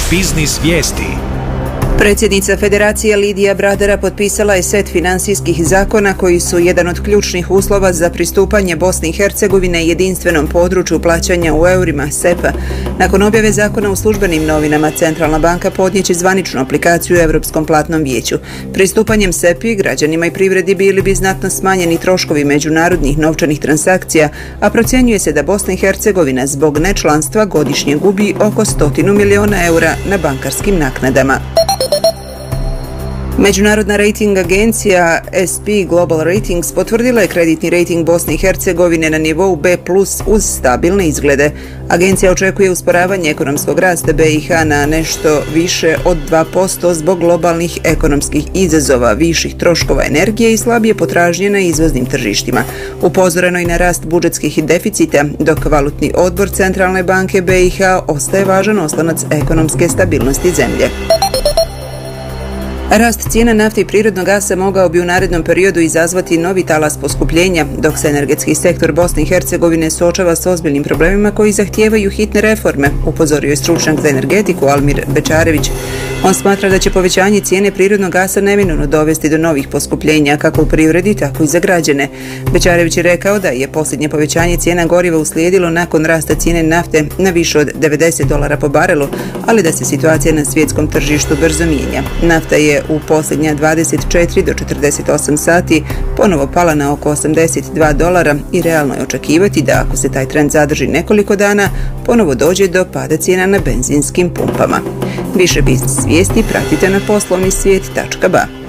Biznis vijesti. Predsjednica Federacije Lidija Bradera potpisala je set financijskih zakona koji su jedan od ključnih uslova za pristupanje Bosne i Hercegovine jedinstvenom području plaćanja u eurima SEPA. Nakon objave zakona u službenim novinama, Centralna banka podnijeće zvaničnu aplikaciju u Europskom platnom vijeću. Pristupanjem SEPI građanima i privredi bili bi znatno smanjeni troškovi međunarodnih novčanih transakcija, a procjenjuje se da Bosna i Hercegovina zbog nečlanstva godišnje gubi oko 100 miliona eura na bankarskim naknadama. Međunarodna rating agencija SP Global Ratings potvrdila je kreditni rating Bosne i Hercegovine na nivou B+ uz stabilne izglede. Agencija očekuje usporavanje ekonomskog rasta BiH na nešto više od 2% zbog globalnih ekonomskih izazova, viših troškova energije i slabije potražnje na izvoznim tržištima. Upozoreno i na rast budžetskih deficita, dok valutni odbor Centralne banke BiH ostaje važan oslonac ekonomske stabilnosti zemlje. Rast cijena nafte i prirodnog gasa mogao bi u narednom periodu izazvati novi talas poskupljenja, dok se energetski sektor Bosne i Hercegovine suočava s ozbiljnim problemima koji zahtijevaju hitne reforme, upozorio je stručnjak za energetiku Almir Bečarević. On smatra da će povećanje cijene prirodnog gasa neminovno dovesti do novih poskupljenja kako u privredi, tako i za građane. Bečarević je rekao da je posljednje povećanje cijena goriva uslijedilo nakon rasta cijene nafte na više od $90 po barelu, ali da se situacija na svjetskom tržištu brzo mijenja. Nafta je u posljednja 24 do 48 sati ponovo pala na oko $82 i realno je očekivati da ako se taj trend zadrži nekoliko dana, ponovo dođe do pada cijena na benzinskim pumpama. Više biznis vijesti pratite na poslovnisvijet.ba.